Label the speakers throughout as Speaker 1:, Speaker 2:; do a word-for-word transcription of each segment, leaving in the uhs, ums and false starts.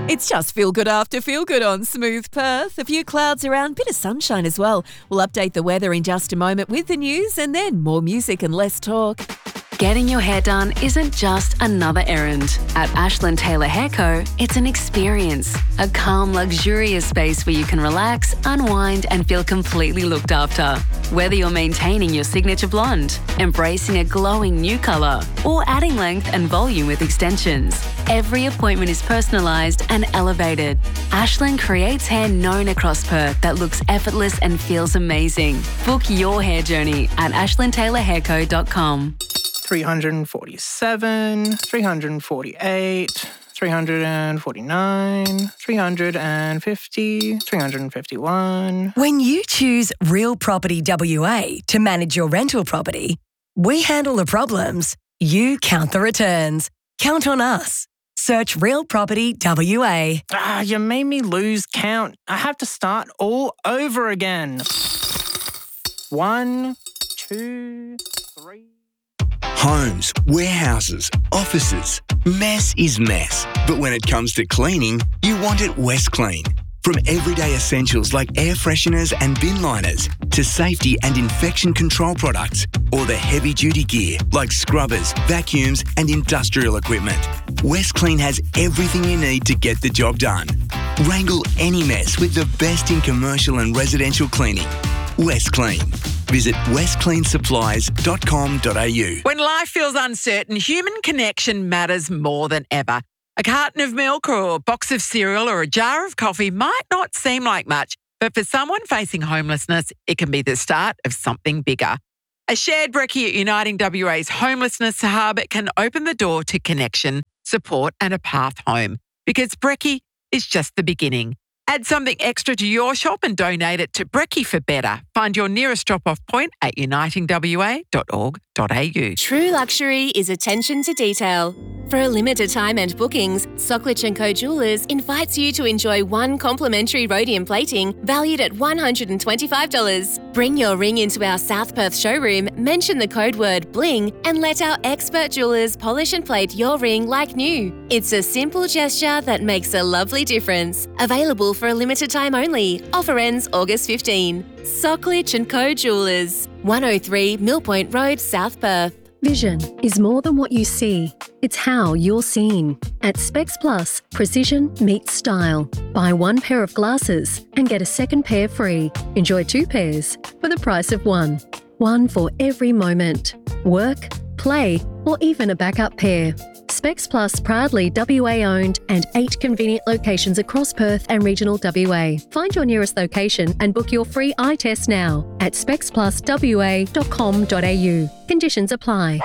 Speaker 1: It's just feel good after feel good on Smooth Perth. A few clouds around, bit of sunshine as well. We'll update the weather in just a moment with the news and then more music and less talk.
Speaker 2: Getting your hair done isn't just another errand. At Ashland Taylor Hair Co, it's an experience. A calm, luxurious space where you can relax, unwind and feel completely looked after. Whether you're maintaining your signature blonde, embracing a glowing new colour, or adding length and volume with extensions, every appointment is personalised and elevated. Ashland creates hair known across Perth that looks effortless and feels amazing. Book your hair journey at ashland taylor hair co dot com.
Speaker 3: three hundred forty-seven, three hundred forty-eight, three hundred forty-nine, three hundred fifty, three hundred fifty-one.
Speaker 4: When you choose Real Property W A to manage your rental property, we handle the problems, you count the returns. Count on us. Search Real Property W A.
Speaker 3: Ah, you made me lose count. I have to start all over again. One, two, three...
Speaker 5: Homes, warehouses, offices. Mess is mess. But when it comes to cleaning, you want it West Clean. From everyday essentials like air fresheners and bin liners to safety and infection control products, or the heavy-duty gear like scrubbers, vacuums and industrial equipment, West Clean has everything you need to get the job done. Wrangle any mess with the best in commercial and residential cleaning. West Clean. Visit west clean supplies dot com dot a u.
Speaker 6: When life feels uncertain, human connection matters more than ever. A carton of milk or a box of cereal or a jar of coffee might not seem like much, but for someone facing homelessness, it can be the start of something bigger. A shared brekkie at Uniting W A's Homelessness Hub can open the door to connection, support and a path home, because brekkie is just the beginning. Add something extra to your shop and donate it to Brekkie for Better. Find your nearest drop-off point at uniting w a dot org dot a u.
Speaker 7: True luxury is attention to detail. For a limited time and bookings, Socklich and Co Jewellers invites you to enjoy one complimentary rhodium plating valued at one hundred twenty-five dollars. Bring your ring into our South Perth showroom, mention the code word BLING and let our expert jewellers polish and plate your ring like new. It's a simple gesture that makes a lovely difference. Available for a limited time only. Offer ends August fifteenth. Socklich and Co Jewellers, one oh three Mill Point Road, South Perth.
Speaker 8: Vision is more than what you see. It's how you're seen. At Specs Plus, precision meets style. Buy one pair of glasses and get a second pair free. Enjoy two pairs for the price of one. One for every moment. Work, play, or even a backup pair. Specs Plus proudly W A owned and eight convenient locations across Perth and regional W A. Find your nearest location and book your free eye test now at specs plus w a dot com dot a u. Conditions apply.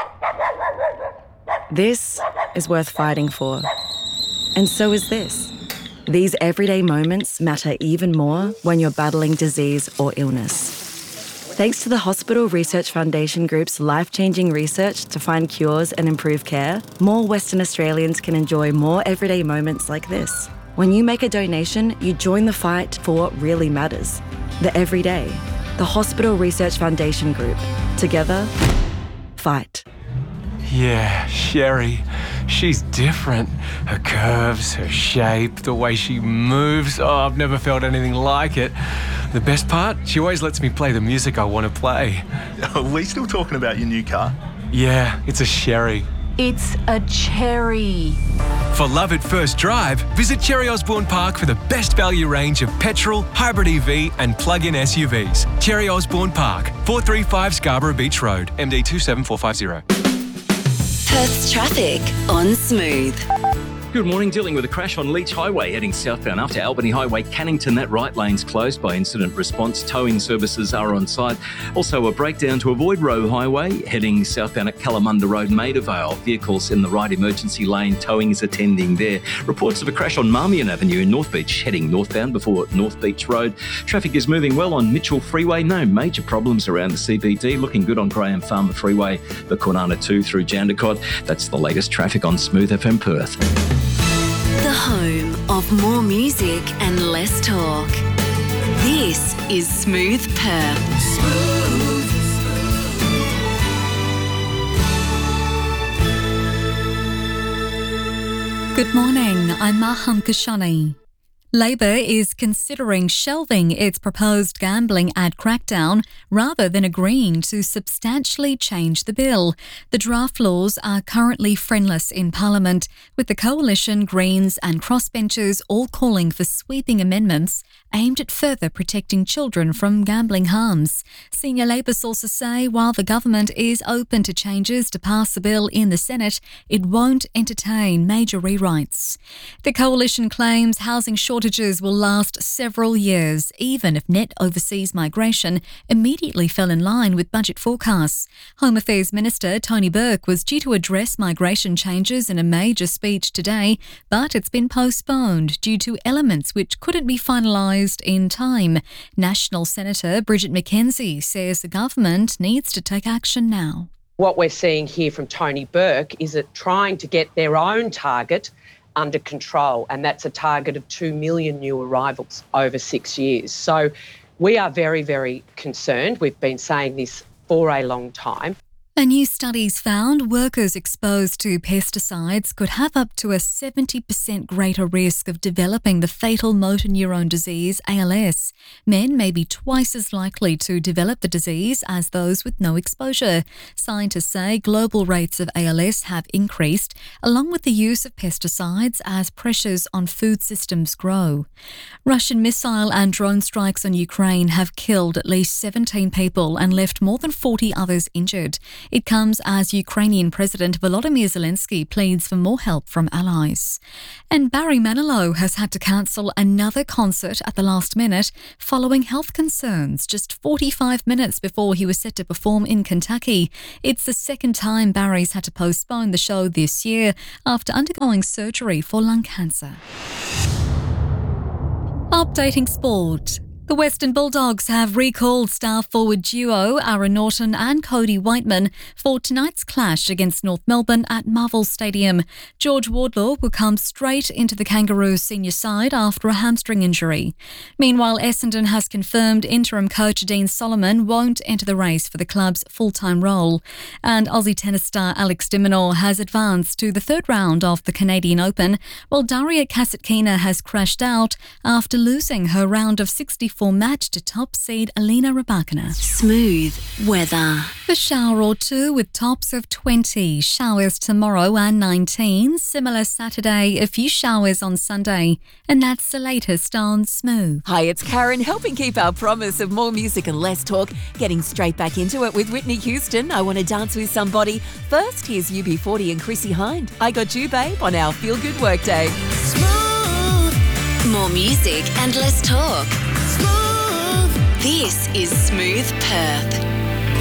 Speaker 9: This is worth fighting for. And so is this. These everyday moments matter even more when you're battling disease or illness. Thanks to the Hospital Research Foundation Group's life-changing research to find cures and improve care, more Western Australians can enjoy more everyday moments like this. When you make a donation, you join the fight for what really matters. The everyday. The Hospital Research Foundation Group. Together, fight.
Speaker 10: Yeah, Sherry. She's different. Her curves, her shape, the way she moves. Oh, I've never felt anything like it. The best part? She always lets me play the music I want to play.
Speaker 11: Are we still talking about your new car?
Speaker 10: Yeah, it's a Sherry.
Speaker 12: It's a cherry.
Speaker 10: For love at first drive, visit Cherry Osborne Park for the best value range of petrol, hybrid E V and plug-in S U Vs. Cherry Osborne Park, four thirty-five Scarborough Beach Road, M D two seven four five zero.
Speaker 2: Perth's traffic on Smooth.
Speaker 13: Good morning. Dealing with a crash on Leach Highway heading southbound up to Albany Highway, Cannington. That right lane's closed by incident response. Towing services are on site. Also a breakdown to avoid Roe Highway heading southbound at Kalamunda Road, Maida Vale. Vehicles in the right emergency lane. Towing is attending there. Reports of a crash on Marmion Avenue in North Beach heading northbound before North Beach Road. Traffic is moving well on Mitchell Freeway. No major problems around the C B D. Looking good on Graham Farmer Freeway. The Kwinana two through Jandakot. That's the latest traffic on Smooth F M Perth.
Speaker 2: The home of more music and less talk. This is Smooth Perth. Smooth.
Speaker 14: Good morning, I'm Maham Kashani. Labor is considering shelving its proposed gambling ad crackdown rather than agreeing to substantially change the bill. The draft laws are currently friendless in Parliament, with the Coalition, Greens and crossbenchers all calling for sweeping amendments aimed at further protecting children from gambling harms. Senior Labor sources say while the government is open to changes to pass the bill in the Senate, it won't entertain major rewrites. The Coalition claims housing shortages will last several years, even if net overseas migration immediately fell in line with budget forecasts. Home Affairs Minister Tony Burke was due to address migration changes in a major speech today, but it's been postponed due to elements which couldn't be finalised in time. National Senator Bridget McKenzie says the government needs to take action now.
Speaker 15: What we're seeing here from Tony Burke is it trying to get their own target under control, and that's a target of two million new arrivals over six years. So we are very, very concerned. We've been saying this for a long time.
Speaker 14: A new study's found workers exposed to pesticides could have up to a seventy percent greater risk of developing the fatal motor neurone disease, A L S. Men may be twice as likely to develop the disease as those with no exposure. Scientists say global rates of A L S have increased, along with the use of pesticides as pressures on food systems grow. Russian missile and drone strikes on Ukraine have killed at least seventeen people and left more than forty others injured. It comes as Ukrainian President Volodymyr Zelensky pleads for more help from allies. And Barry Manilow has had to cancel another concert at the last minute following health concerns just forty-five minutes before he was set to perform in Kentucky. It's the second time Barry's had to postpone the show this year after undergoing surgery for lung cancer. Updating sport. The Western Bulldogs have recalled star forward duo Aaron Norton and Cody Whiteman for tonight's clash against North Melbourne at Marvel Stadium. George Wardlaw will come straight into the Kangaroos senior side after a hamstring injury. Meanwhile, Essendon has confirmed interim coach Dean Solomon won't enter the race for the club's full-time role. And Aussie tennis star Alex de Minaur has advanced to the third round of the Canadian Open, while Daria Kasatkina has crashed out after losing her round of sixty-four match to top seed Alina Rybakina.
Speaker 2: Smooth weather.
Speaker 14: A shower or two with tops of twenty. Showers tomorrow and nineteen. Similar Saturday, a few showers on Sunday. And that's the latest on Smooth.
Speaker 1: Hi, it's Karen, helping keep our promise of more music and less talk. Getting straight back into it with Whitney Houston, I Want to Dance With Somebody. First, here's U B forty and Chrissy Hind. I Got You, Babe, on our Feel Good Workday.
Speaker 2: Smooth. More music and less talk. Smooth. This is Smooth Perth.